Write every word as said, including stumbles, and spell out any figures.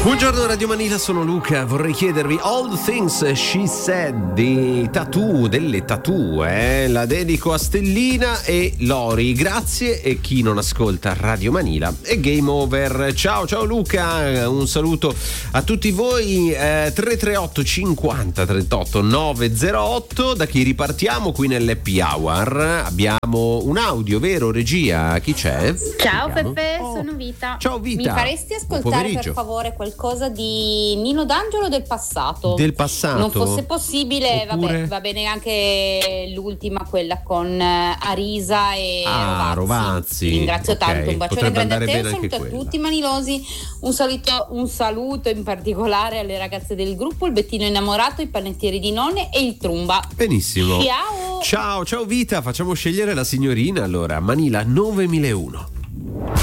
Buongiorno Radio Manila, sono Luca. Vorrei chiedervi All the Things She Said di Tattoo, delle Tattoo, eh? La dedico a Stellina e Lori. Grazie, e chi non ascolta Radio Manila è game over. Ciao ciao Luca, un saluto a tutti voi. eh, tre tre otto cinquanta trentotto novecentotto. Da chi ripartiamo qui nell'Happy Hour? Abbiamo un audio, vero regia? Chi c'è? Ciao Vediamo. Peppe, Oh. sono Vita. Ciao Vita. Mi faresti ascoltare per favore qualcosa di Nino D'Angelo del passato? Del passato? Non fosse possibile, Oppure... vabbè, va bene anche l'ultima, quella con uh, Arisa e ah, Rovazzi. Rovazzi. Ti ringrazio Okay. tanto, un bacione Potrebbe grande a andare te, bene un anche saluto a quella. tutti i manilosi, un saluto, un saluto in particolare alle ragazze del gruppo, il Bettino Innamorato, i Panettieri di Nonne e il Trumba. Benissimo. Ciao. Ciao, ciao Vita, facciamo scegliere la signorina allora. Manila novemilauno.